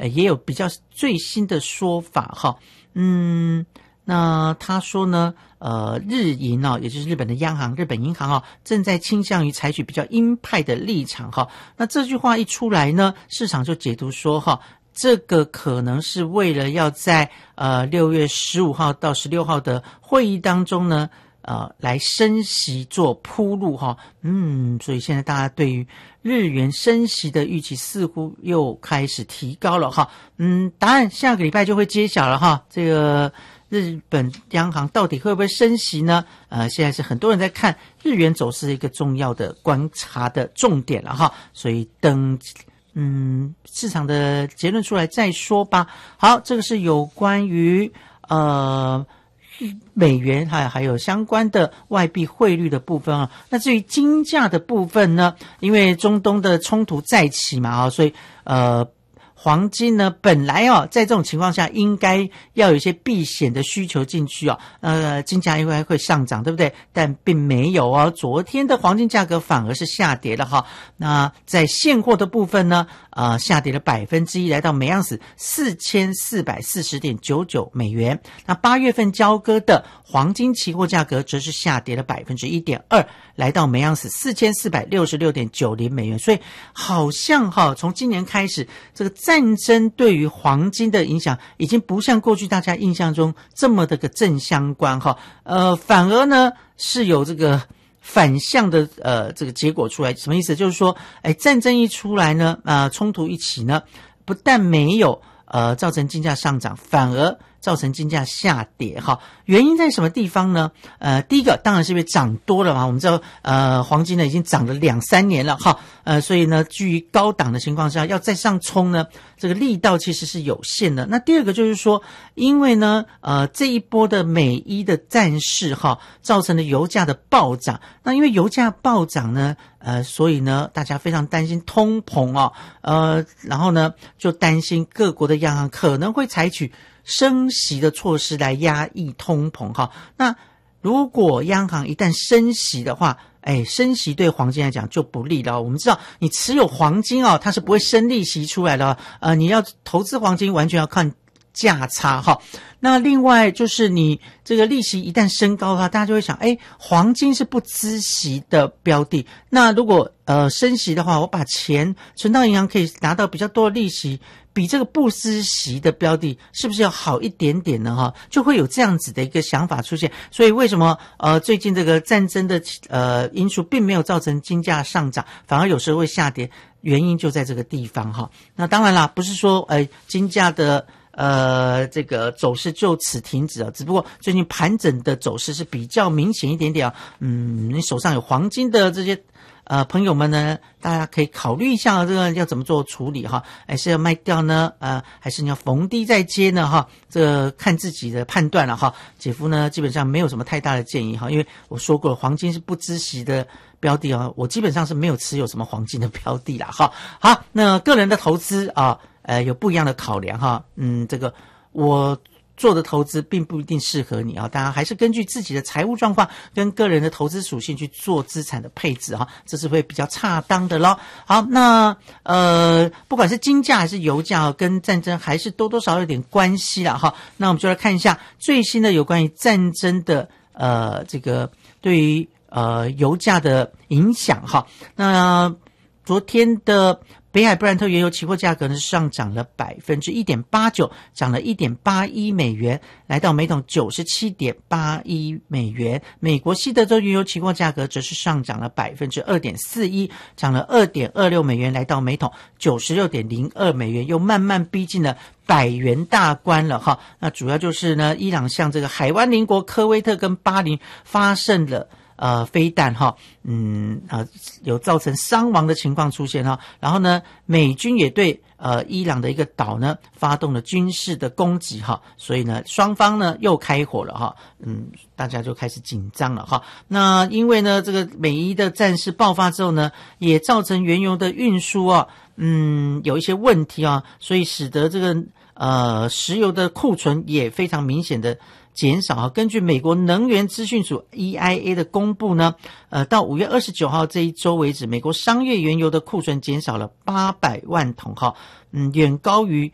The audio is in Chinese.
也有比较最新的说法哈。那他说呢，日银也就是日本的央行，日本银行正在倾向于采取比较鹰派的立场哈。那这句话一出来呢，市场就解读说这个可能是为了要在6月15号到16号的会议当中呢，来升息做铺路哈。所以现在大家对于日元升息的预期似乎又开始提高了哈。答案下个礼拜就会揭晓了哈。这个日本央行到底会不会升息呢？现在是很多人在看日元走势的一个重要的观察的重点了哈。所以等市场的结论出来再说吧。好，这个是有关于美元还有相关的外币汇率的部分啊。那至于金价的部分呢，因为中东的冲突再起嘛所以黄金呢，本来在这种情况下应该要有一些避险的需求进去金价应该会上涨，对不对？但并没有昨天的黄金价格反而是下跌了哈。那在现货的部分呢，下跌了 1%， 来到每盎司 4440.99 美元。那8月份交割的黄金期货价格则是下跌了 1.2%， 来到每盎司 4466.90 美元。所以好像从今年开始，这个战争对于黄金的影响已经不像过去大家印象中这么的个正相关反而呢是有这个反向的这个结果出来。什么意思？就是说战争一出来呢，冲突一起呢，不但没有造成金价上涨，反而造成金价下跌原因在什么地方呢？第一个当然是因为涨多了嘛。我们知道黄金呢已经涨了2-3年了所以呢居于高档的情况下要再上冲呢，这个力道其实是有限的。那第二个就是说，因为呢这一波的美伊的战事造成了油价的暴涨。那因为油价暴涨呢所以呢大家非常担心通膨然后呢就担心各国的央行可能会采取升息的措施来压抑通膨那如果央行一旦升息的话，升息对黄金来讲就不利了。我们知道你持有黄金它是不会升利息出来的你要投资黄金完全要看价差那另外就是你这个利息一旦升高的话，大家就会想黄金是不孳息的标的，那如果升息的话，我把钱存到银行可以拿到比较多的利息，比这个不孳息的标的是不是要好一点点呢就会有这样子的一个想法出现。所以为什么最近这个战争的因素并没有造成金价上涨，反而有时候会下跌，原因就在这个地方那当然啦，不是说金价的这个走势就此停止只不过最近盘整的走势是比较明显一点点你手上有黄金的这些朋友们呢，大家可以考虑一下这个要怎么做处理是要卖掉呢还是你要逢低再接呢这个看自己的判断了姐夫呢基本上没有什么太大的建议因为我说过了，黄金是不孳息的标的我基本上是没有持有什么黄金的标的啦好，那个人的投资有不一样的考量这个我做的投资并不一定适合你大家还是根据自己的财务状况跟个人的投资属性去做资产的配置这是会比较恰当的咯。好，那不管是金价还是油价跟战争还是多多少少有点关系啦那我们就来看一下最新的有关于战争的这个对于油价的影响那昨天的北海布兰特原油期货价格呢上涨了 1.89%， 涨了 1.81 美元，来到每桶 97.81 美元。美国西德州原油期货价格则是上涨了 2.41%， 涨了 2.26 美元，来到每桶 96.02 美元，又慢慢逼近了100元大关了那主要就是呢，伊朗向这个海湾邻国科威特跟巴林发射了飞弹有造成伤亡的情况出现然后呢，美军也对伊朗的一个岛呢发动了军事的攻击所以呢，双方呢又开火了大家就开始紧张了那因为呢，这个美伊的战事爆发之后呢，也造成原油的运输有一些问题所以使得这个石油的库存也非常明显的减少根据美国能源资讯署 EIA 的公布呢，到5月29号这一周为止，美国商业原油的库存减少了800万桶远高于